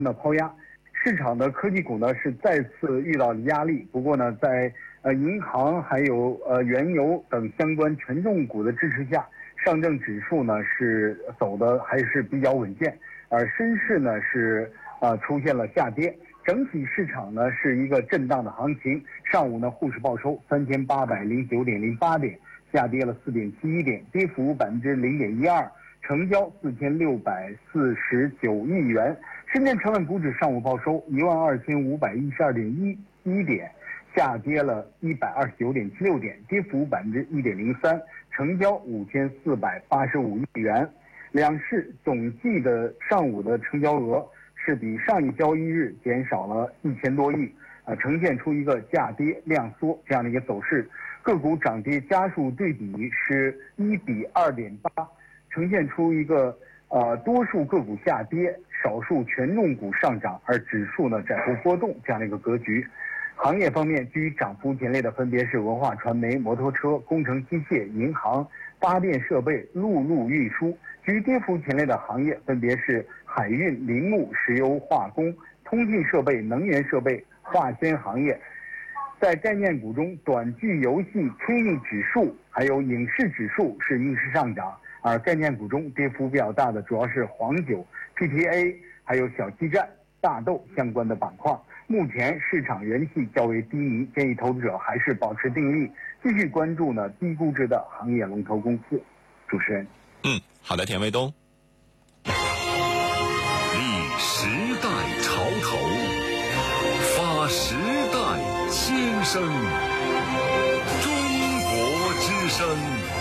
的抛压，市场的科技股呢是再次遇到了压力。不过呢，在银行还有原油等相关权重股的支持下，上证指数呢是走的还是比较稳健，而深市呢是出现了下跌。整体市场呢是一个震荡的行情。上午呢沪市报收3809.08点，下跌了4.71点，跌幅0.12%，成交4649亿元。深圳成分股指上午报收12512.11点，下跌了129.76点，跌幅1.03%，成交5485亿元。两市总计的上午的成交额是比上一交易日减少了1000多亿，呈现出一个价跌量缩这样的一个走势。个股涨跌家数对比是1比2.8，呈现出一个多数个股下跌，少数权重股上涨，而指数呢窄幅波动这样的一个格局。行业方面，居涨幅前列的分别是文化传媒、摩托车、工程机械、银行、发电设备、陆路运输。居跌幅前列的行业分别是海运、林木、石油化工、通信设备、能源设备、化纤行业。在概念股中，短剧游戏、K 指数还有影视指数是逆势上涨，而概念股中跌幅比较大的主要是黄酒、PTA 还有小基站、大豆相关的板块。目前市场人气较为低迷，建议投资者还是保持定力，继续关注呢低估值的行业龙头公司。主持人， 好的，田卫东。 历时代潮头，发时代新生，中国之声。